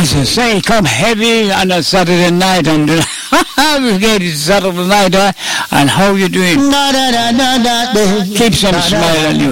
Jesus, say, come heavy on a Saturday night and we get it Saturday night, and how you doing? Keep some smile on your